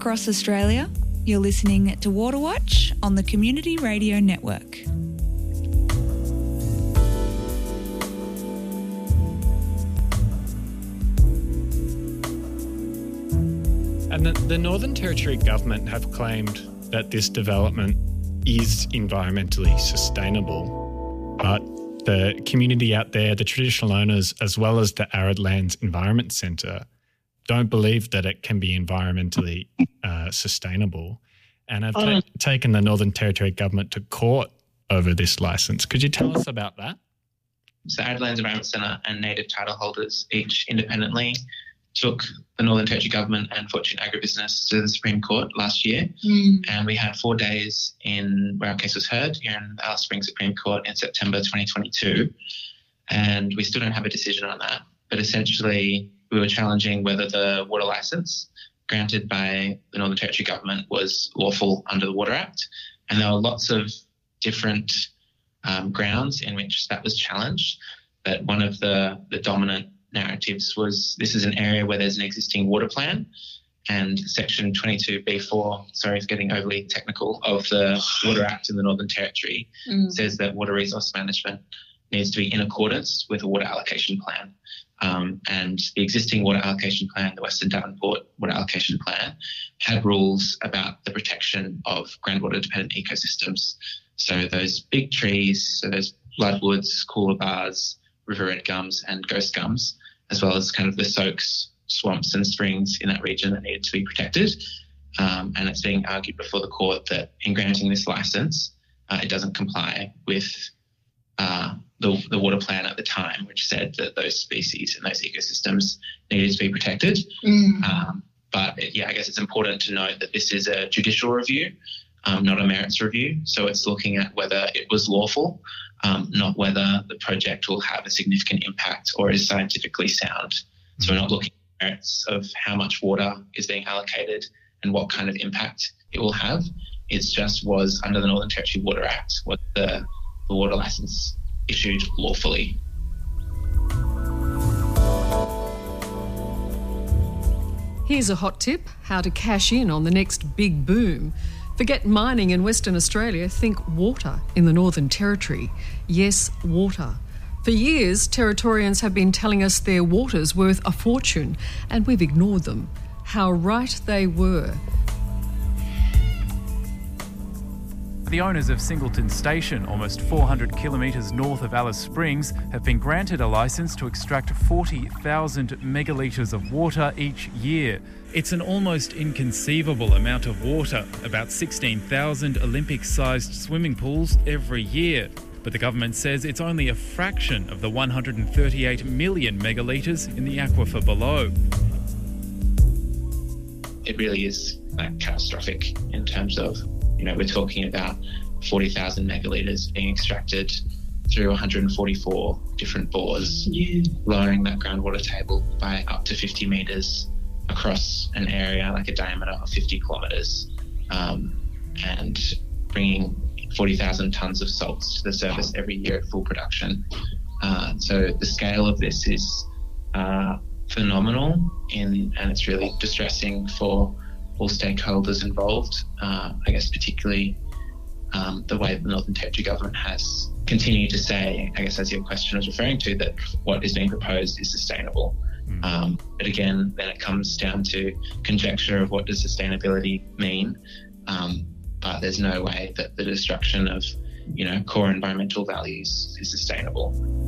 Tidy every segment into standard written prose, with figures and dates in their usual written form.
across Australia. You're listening to Water Watch on the Community Radio Network. And the Northern Territory government have claimed that this development is environmentally sustainable, but the community out there, the traditional owners, as well as the Arid Lands Environment Centre, don't believe that it can be environmentally sustainable, and have taken the Northern Territory government to court over this licence. Could you tell us about that? So Arid Lands Environment Centre and native title holders each independently took the Northern Territory government and Fortune Agribusiness to the Supreme Court last year. And we had 4 days where our case was heard here in the Alice Springs Supreme Court in September 2022. And we still don't have a decision on that. But essentially, we were challenging whether the water licence granted by the Northern Territory government was lawful under the Water Act. And there were lots of different grounds in which that was challenged. But one of the dominant narratives was this is an area where there's an existing water plan, and Section 22B4, sorry, it's getting overly technical, of the Water Act in the Northern Territory says that water resource management needs to be in accordance with a water allocation plan. And the existing water allocation plan, the Western Davenport Water Allocation Plan, had rules about the protection of groundwater-dependent ecosystems. So those big trees, so those bloodwoods, coolabahs, river red gums and ghost gums, as well as kind of the soaks, swamps and springs in that region that needed to be protected. And it's being argued before the court that in granting this licence, it doesn't comply with the water plan at the time, which said that those species and those ecosystems needed to be protected. But I guess it's important to note that this is a judicial review, not a merits review. So it's looking at whether it was lawful, not whether the project will have a significant impact or is scientifically sound. So we're not looking at the merits of how much water is being allocated and what kind of impact it will have. It's just was under the Northern Territory Water Act, was the water licence issued lawfully. Here's a hot tip: how to cash in on the next big boom. Forget mining in Western Australia, think water in the Northern Territory. Yes, water. For years, Territorians have been telling us their water's worth a fortune, and we've ignored them. How right they were. The owners of Singleton Station, almost 400 kilometres north of Alice Springs, have been granted a licence to extract 40,000 megalitres of water each year. It's an almost inconceivable amount of water, about 16,000 Olympic-sized swimming pools every year. But the government says it's only a fraction of the 138 million megalitres in the aquifer below. It really is catastrophic in terms of, we're talking about 40,000 megalitres being extracted through 144 different bores, lowering that groundwater table by up to 50 metres across an area like a diameter of 50 kilometres, and bringing 40,000 tonnes of salts to the surface every year at full production. So the scale of this is phenomenal, and it's really distressing for all stakeholders involved. I guess particularly the way the Northern Territory government has continued to say, I guess as your question was referring to, that what is being proposed is sustainable. But again, then it comes down to conjecture of what does sustainability mean. But there's no way that the destruction of, core environmental values is sustainable.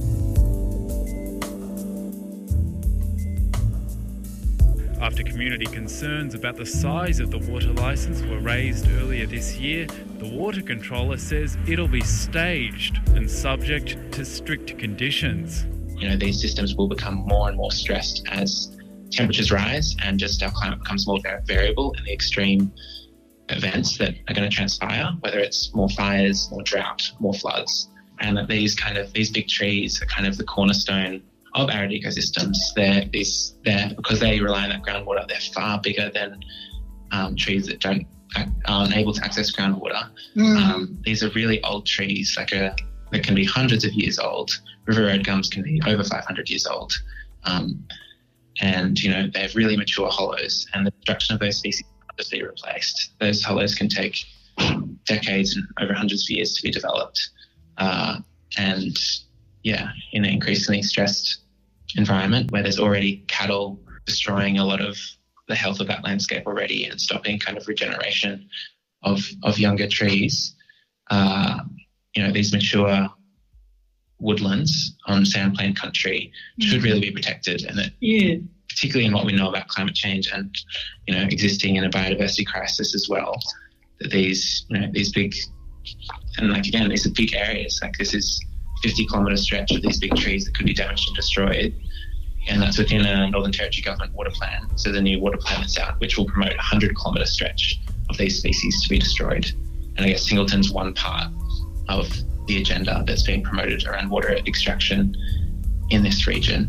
After community concerns about the size of the water licence were raised earlier this year, the water controller says it'll be staged and subject to strict conditions. These systems will become more and more stressed as temperatures rise and just our climate becomes more variable, and the extreme events that are going to transpire, whether it's more fires, more drought, more floods, and that these big trees are kind of the cornerstone of arid ecosystems. They're because they rely on that groundwater, they're far bigger than trees that aren't able to access groundwater. These are really old trees, that can be hundreds of years old. River red gums can be over 500 years old. And, they have really mature hollows, and the destruction of those species just be replaced. Those hollows can take decades and over hundreds of years to be developed. And in an increasingly stressed environment where there's already cattle destroying a lot of the health of that landscape already and stopping kind of regeneration of younger trees, these mature woodlands on sandplain country should really be protected. And that, particularly in what we know about climate change and, existing in a biodiversity crisis as well, that these big, and like, again, these are big areas. Like, this is 50-kilometre stretch of these big trees that could be damaged and destroyed. And that's within a Northern Territory Government water plan. So the new water plan that's out, which will promote a 100-kilometre stretch of these species to be destroyed. And I guess Singleton's one part of the agenda that's being promoted around water extraction in this region.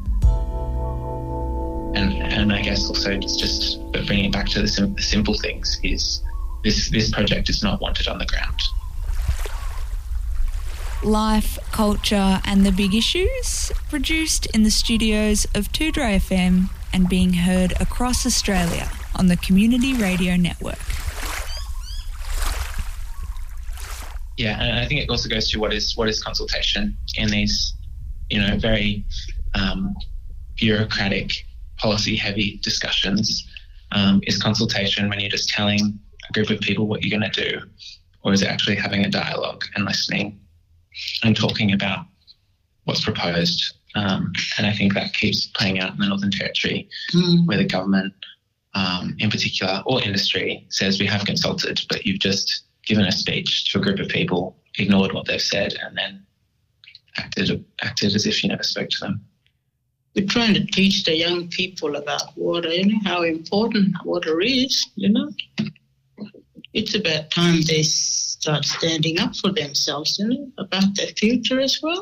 And I guess also just bringing it back to the simple things is this project is not wanted on the ground. Life, culture and the big issues, produced in the studios of 2Dry FM and being heard across Australia on the Community Radio Network. Yeah, and I think it also goes to what is consultation in these, very bureaucratic, policy-heavy discussions. Is consultation when you're just telling a group of people what you're going to do, or is it actually having a dialogue and listening and talking about what's proposed? And I think that keeps playing out in the Northern Territory, where the government, in particular, or industry, says we have consulted, but you've just given a speech to a group of people, ignored what they've said, and then acted as if you never spoke to them. We're trying to teach the young people about water, how important water is, It's about time they start standing up for themselves, about their future as well.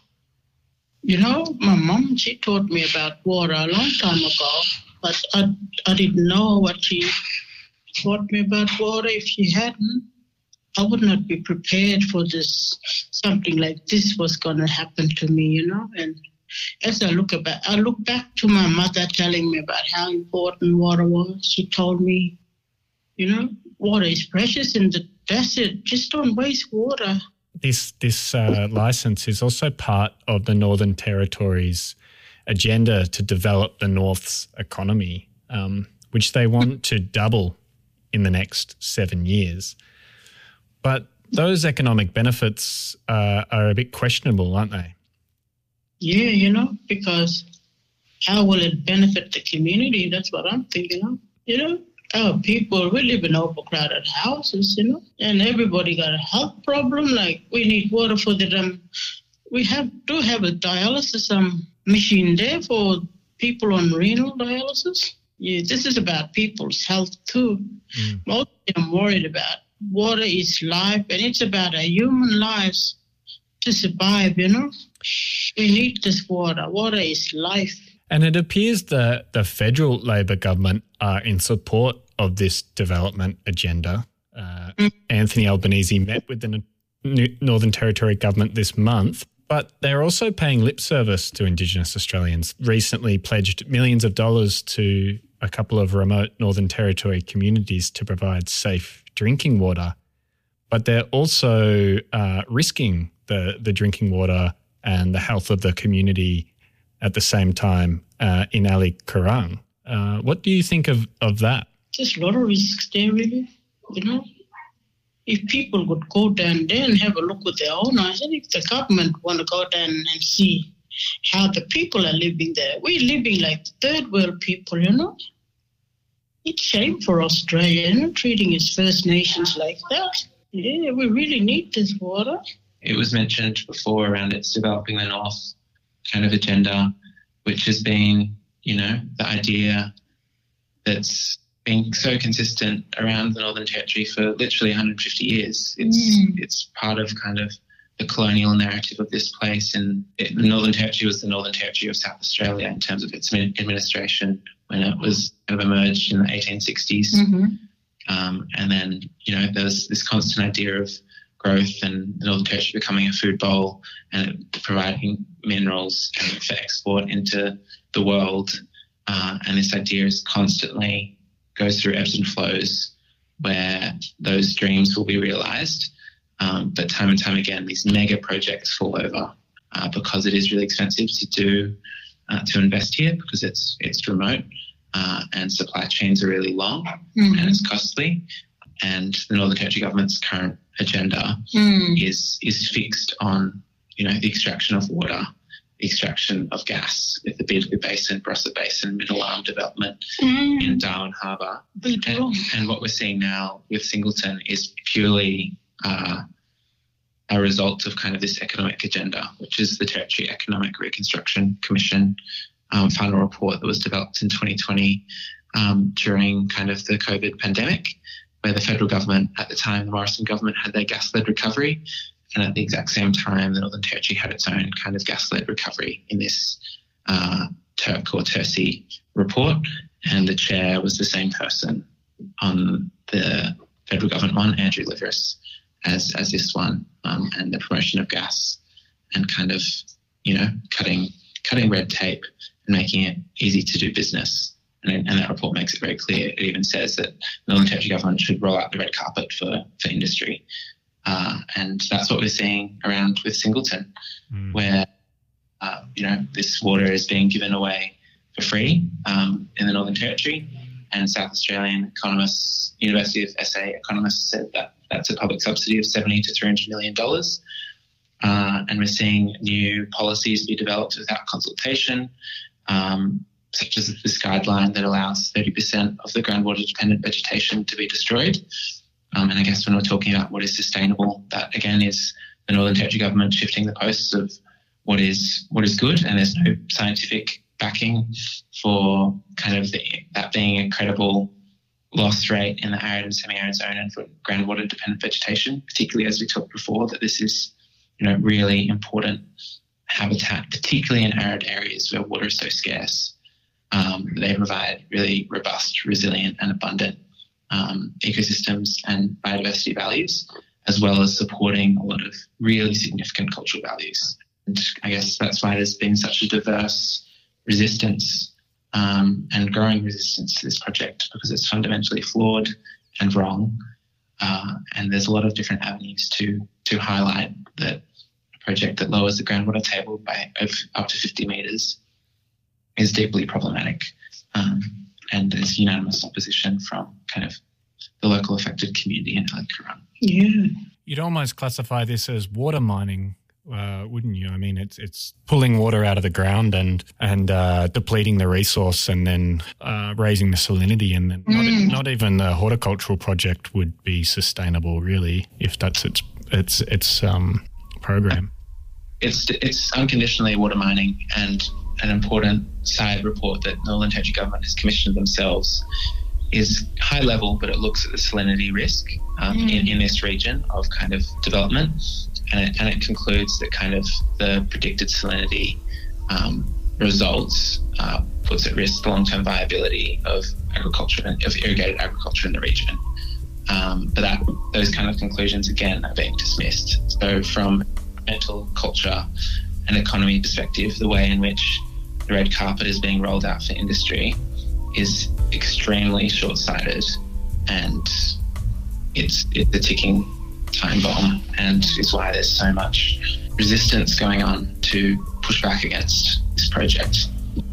My mum, she taught me about water a long time ago, but I didn't know what she taught me about water. If she hadn't, I would not be prepared for this, something like this was going to happen to me, And as I look back to my mother telling me about how important water was. She told me, water is precious in the desert. Just don't waste water. This licence is also part of the Northern Territory's agenda to develop the North's economy, which they want to double in the next 7 years. But those economic benefits are a bit questionable, aren't they? Yeah, because how will it benefit the community? That's what I'm thinking of. Our people, we live in overcrowded houses, and everybody got a health problem. Like, we need water for them. We do have a dialysis machine there for people on renal dialysis. Yeah, this is about people's health too. Most of them worried about water is life, and it's about our human lives to survive, We need this water. Water is life. And it appears that the federal Labor government are in support of this development agenda. Anthony Albanese met with the Northern Territory government this month, but they're also paying lip service to Indigenous Australians. Recently pledged millions of dollars to a couple of remote Northern Territory communities to provide safe drinking water. But they're also risking the drinking water and the health of the community at the same time in Ali Kurrang. What do you think of that? There's a lot of risks there, really. If people would go down there and have a look with their own eyes, and if the government want to go down and see how the people are living there, we're living like third world people, It's shame for Australia, treating its First Nations like that. Yeah, we really need this water. It was mentioned before around its Developing the North kind of agenda, which has been, the idea that's been so consistent around the Northern Territory for literally 150 years. It's part of kind of the colonial narrative of this place, and the Northern Territory was the Northern Territory of South Australia in terms of its administration when it was kind of emerged in the 1860s. And then, there was this constant idea of growth and the Northern Territory becoming a food bowl and providing minerals for export into the world. And this idea is constantly goes through ebbs and flows where those dreams will be realised. But time and time again, these mega projects fall over because it is really expensive to invest here, because it's remote and supply chains are really long and it's costly. And the Northern Territory government's current agenda is fixed on, the extraction of water, the extraction of gas with the Beardsley Basin, Barossa Basin, Middle Arm development in Darwin Harbour. And what we're seeing now with Singleton is purely a result of kind of this economic agenda, which is the Territory Economic Reconstruction Commission final report that was developed in 2020 during kind of the COVID pandemic, where the federal government at the time, the Morrison government, had their gas-led recovery, and at the exact same time, the Northern Territory had its own kind of gas-led recovery in this TERC or TERCI report, and the chair was the same person on the federal government one, Andrew Liveris, as this one, and the promotion of gas and kind of, cutting red tape and making it easy to do business. And that report makes it very clear. It even says that the Northern Territory government should roll out the red carpet for industry. And that's what we're seeing around with Singleton, where, this water is being given away for free in the Northern Territory. And South Australian economists, University of SA economists said that that's a public subsidy of $70 to $300 million. And we're seeing new policies be developed without consultation, such as this guideline that allows 30% of the groundwater-dependent vegetation to be destroyed. And I guess when we're talking about what is sustainable, that again is the Northern Territory government shifting the posts of what is good, and there's no scientific backing for kind of that being a credible loss rate in the arid and semi-arid zone and for groundwater-dependent vegetation, particularly as we talked before, that this is, really important habitat, particularly in arid areas where water is so scarce. They provide really robust, resilient and abundant ecosystems and biodiversity values, as well as supporting a lot of really significant cultural values. And I guess that's why there's been such a diverse resistance and growing resistance to this project, because it's fundamentally flawed and wrong. And there's a lot of different avenues to highlight that a project that lowers the groundwater table of up to 50 metres is deeply problematic. And there's unanimous opposition from kind of the local affected community in Ali Currung. Yeah. You'd almost classify this as water mining, wouldn't you? I mean, it's pulling water out of the ground and depleting the resource and then raising the salinity, and then not even the horticultural project would be sustainable, really, if that's its program. It's unconditionally water mining, and an important side report that Northern Territory government has commissioned themselves is high level, but it looks at the salinity risk in this region of kind of development, and it concludes that kind of the predicted salinity results puts at risk the long-term viability of agriculture and of irrigated agriculture in the region. But those kind of conclusions again are being dismissed. So from environmental, culture and economy perspective, the way in which the red carpet is being rolled out for industry is extremely short-sighted, and it's a ticking time bomb, and is why there's so much resistance going on to push back against this project.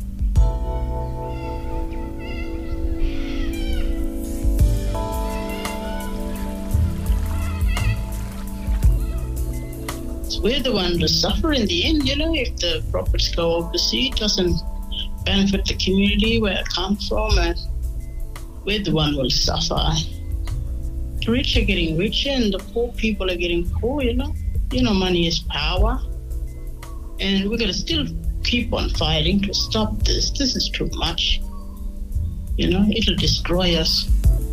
We're the ones that suffer in the end, if the profits go overseas, it doesn't benefit the community where it comes from, and we're the one who will suffer. The rich are getting richer and the poor people are getting poor, money is power. And we're going to still keep on fighting to stop this. This is too much. It'll destroy us.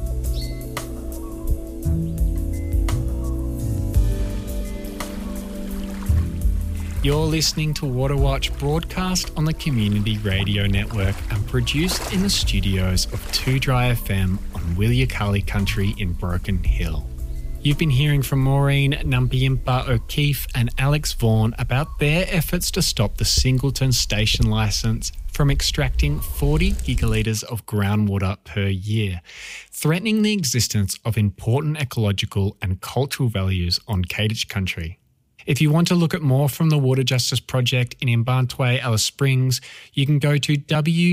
You're listening to Water Watch, broadcast on the Community Radio Network and produced in the studios of 2Dry FM on Wilyakalli Country in Broken Hill. You've been hearing from Maureen Nambiimpa O'Keefe and Alex Vaughan about their efforts to stop the Singleton Station licence from extracting 40 gigalitres of groundwater per year, threatening the existence of important ecological and cultural values on Kadich country. If you want to look at more from the Water Justice Project in Mbarntwe, Alice Springs, you can go to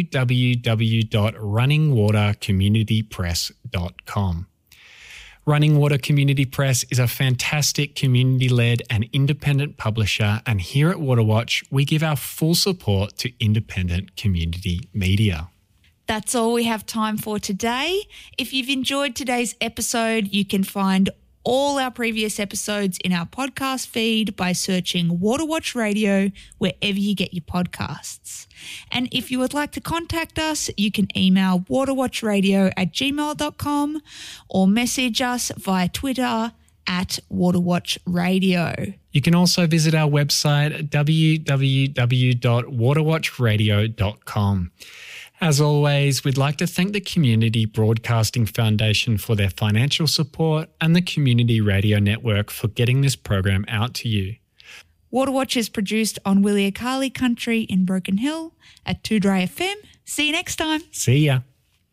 www.runningwatercommunitypress.com. Running Water Community Press is a fantastic community-led and independent publisher, and here at Waterwatch, we give our full support to independent community media. That's all we have time for today. If you've enjoyed today's episode, you can find all our previous episodes in our podcast feed by searching Waterwatch Radio wherever you get your podcasts. And if you would like to contact us, you can email waterwatchradio@gmail.com or message us via Twitter @waterwatchradio. You can also visit our website www.waterwatchradio.com. As always, we'd like to thank the Community Broadcasting Foundation for their financial support and the Community Radio Network for getting this program out to you. Waterwatch is produced on Williakali country in Broken Hill at 2 Dry FM. See you next time. See ya.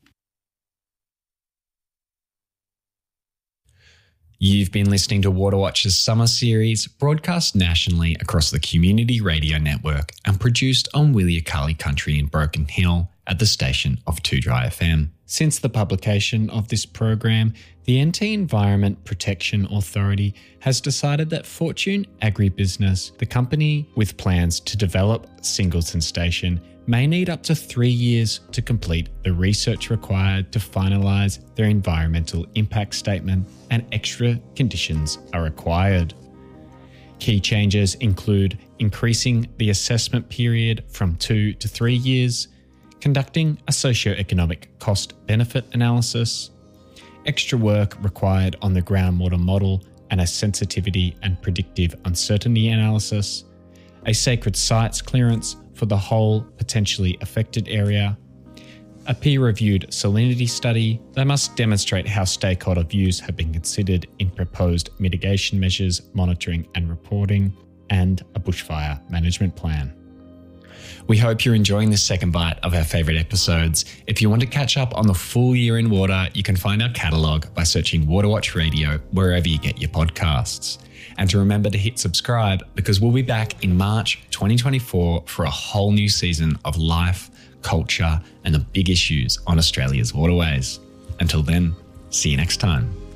You've been listening to Waterwatch's summer series, broadcast nationally across the Community Radio Network and produced on Williakali country in Broken Hill at the station of 2 Dry FM. Since the publication of this program, the NT Environment Protection Authority has decided that Fortune Agribusiness, the company with plans to develop Singleton Station, may need up to 3 years to complete the research required to finalise their environmental impact statement, and extra conditions are required. Key changes include increasing the assessment period from 2 to 3 years, conducting a socio-economic cost-benefit analysis, extra work required on the groundwater model and a sensitivity and predictive uncertainty analysis, a sacred sites clearance for the whole potentially affected area, a peer-reviewed salinity study that must demonstrate how stakeholder views have been considered in proposed mitigation measures, monitoring and reporting, and a bushfire management plan. We hope you're enjoying this second bite of our favourite episodes. If you want to catch up on the full year in water, you can find our catalogue by searching Waterwatch Radio wherever you get your podcasts. And to remember to hit subscribe, because we'll be back in March 2024 for a whole new season of life, culture, and the big issues on Australia's waterways. Until then, see you next time.